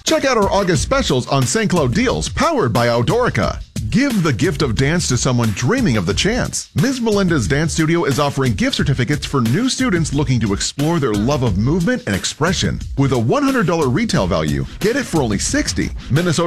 Check out our August specials on St. Cloud deals powered by Outdoorica. Give the gift of dance to someone dreaming of the chance. Ms. Melinda's Dance Studio is offering gift certificates for new students looking to explore their love of movement and expression. With a $100 retail value, get it for only $60. Minnesota